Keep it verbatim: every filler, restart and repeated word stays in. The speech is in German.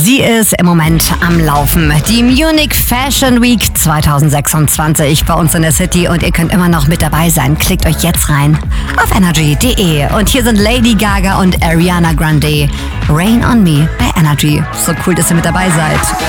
Sie ist im Moment am Laufen. Die Munich Fashion Week zwanzig sechsundzwanzig bei uns in der City und ihr könnt immer noch mit dabei sein. Klickt euch jetzt rein auf energy punkt de. Und hier sind Lady Gaga und Ariana Grande. Rain on Me bei Energy. So cool, dass ihr mit dabei seid.